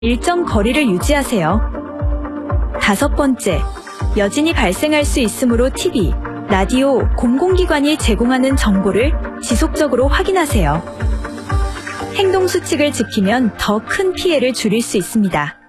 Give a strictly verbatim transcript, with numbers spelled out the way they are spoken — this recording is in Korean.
일정 거리를 유지하세요. 다섯 번째, 여진이 발생할 수 있으므로 티비, 라디오, 공공기관이 제공하는 정보를 지속적으로 확인하세요. 행동 수칙을 지키면 더 큰 피해를 줄일 수 있습니다.